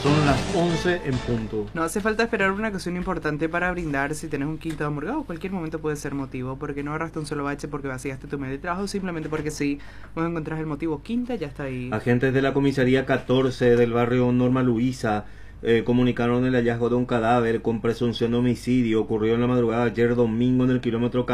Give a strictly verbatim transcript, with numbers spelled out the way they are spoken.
Son las once en punto. No hace falta esperar una ocasión importante para brindar. Si tenés un quinto amargado, cualquier momento puede ser motivo. Porque no agarraste un solo bache porque vaciaste tu medio de trabajo, simplemente porque sí. Vos encontrás el motivo quinta, ya está ahí. Agentes de la comisaría catorce del barrio Norma Luisa eh, comunicaron el hallazgo de un cadáver con presunción de homicidio. Ocurrió en la madrugada de ayer domingo en el kilómetro